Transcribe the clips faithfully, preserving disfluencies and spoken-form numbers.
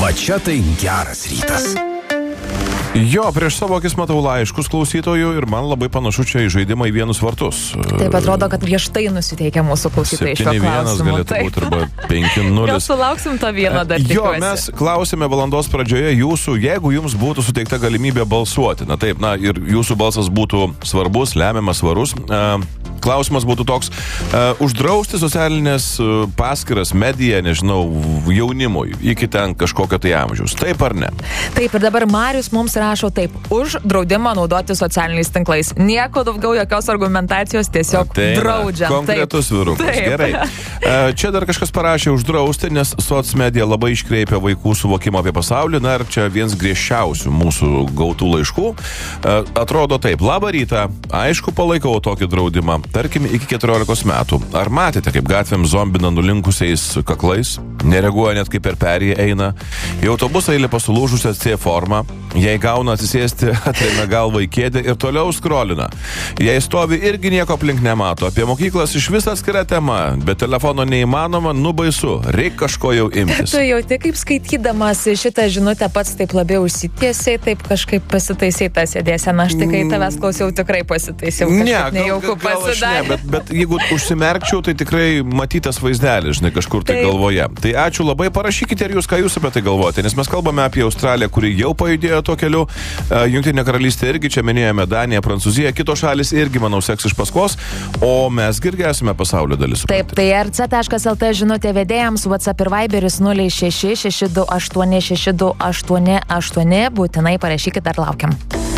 Va čia tai geras rytas. Jo, prieš savo akis matau laiškus klausytojų ir man labai panašu čia į žaidimą į vienus vartus. Taip atrodo, kad griežtai nusiteikia mūsų klausytojai šiuo klausimu. septyni vienas galėtų būti arba penki nulis. Gal sulauksim to vieną dar tikiuosi. Jo, mes klausėme valandos pradžioje jūsų, jeigu jums būtų suteikta galimybė balsuoti. Na taip, na ir jūsų balsas būtų svarbus, lemiamas, svarus. Klausimas būtų toks, uh, uždrausti socialinės uh, paskiras, mediją, nežinau, jaunimui, iki ten kažkokio tai amžiaus. Taip ar ne? Taip, ir dabar Marius mums rašo taip, už draudimą naudoti socialiniais tinklais. Nieko daugiau, jokios argumentacijos, tiesiog Ateina. draudžiam. Konkretus vyrukas. Gerai. Uh, čia dar kažkas parašė uždrausti, nes socmedia labai iškreipia vaikų suvokimą apie pasaulį. Na ir čia vienas griežčiausių mūsų gautų laiškų. Uh, atrodo taip, labą rytą, aišku, palaikau tokį draudimą. Tarkim, iki keturiolikos metų. Ar matėte, kaip gatvėm zombina nulinkusiais kaklais? Nereaguoja net kaip per perėją eina. Į autobusą įlipa sulūžusią C formą. Jei gauna atsisėsti, atremia galvą į kėdę ir toliau skrolina. Jei stovi, irgi nieko aplink nemato. Apie mokyklas iš vis atskira tema, bet telefono neįmanoma, nu baisu. Reik kažko jau imtis. Tu jauti, kaip skaitydamas šitą žinutę pats taip labiau užsitiesiai, taip kažkaip pasitaisiai tą sėdėseną. Aš tik kai tavęs klausiau, tikrai pasitaisiau. Kažkaip nejauku pasidarė. Ne, bet, bet jeigu užsimerkčiau, tai tikrai matytas vaizdelis, žinai, kažkur tai Taip. galvoje. Tai ačiū labai, parašykite ir jūs, ką jūs apie tai galvojate, nes mes kalbame apie Australiją, kuri jau pajudėjo to keliu, Jungtinė karalystė irgi, čia minėjome Daniją, Prancūziją, kitos šalis irgi, manau, seks iš paskos, o mes irgi esame pasaulio dalis. Taip, tai er ce taškas el te žinutė vedėjams, WhatsApp ir Viberis nulis šeši šeši du aštuoni šeši du aštuoni aštuoni, būtinai parašykite, dar laukiam.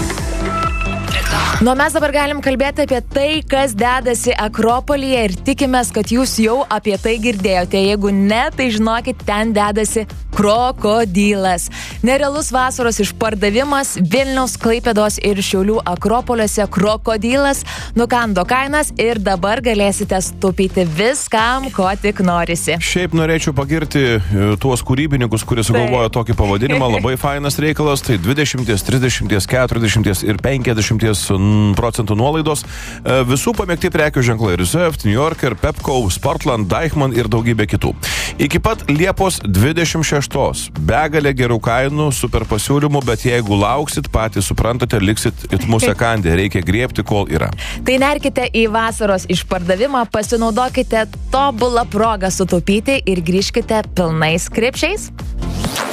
Nu, mes dabar galim kalbėti apie tai, kas dedasi Akropolyje ir tikimės, kad jūs jau apie tai girdėjote. Jeigu ne, tai žinokit, ten dedasi krokodilas. Nerealus vasaros išpardavimas Vilniaus, Klaipėdos ir Šiaulių Akropoliuose krokodilas nukando kainas ir dabar galėsite taupyti viskam, ko tik norisi. Šiaip norėčiau pagirti tuos kūrybininkus, kurie sugalvojo tai. tokį pavadinimą. Labai fainas reikalas. Tai dvidešimt, trisdešimt, keturiasdešimt ir penkiasdešimt procentų nuolaidos. Visų pamėgti prekių ženklai Reserved, New Yorker, Pepco, Sportland, Deichmann ir daugybė kitų. Iki pat Liepos dvidešimt šeštos begalė gerų kainų, super pasiūlymų, bet jeigu lauksit, patys suprantate, liksit it musę kandę, reikia griebti, kol yra. Tai nerkite į vasaros išpardavimą, pasinaudokite tobulą progą sutaupyti ir grįžkite pilnais krepšiais.